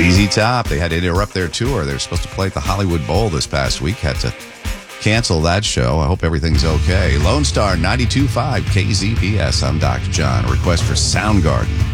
ZZ Top, they had to interrupt their tour. They were supposed to play at the Hollywood Bowl this past week. Had to cancel that show. I hope everything's okay. Lone Star 92.5 KZPS. I'm Dr. John. A request for Soundgarden.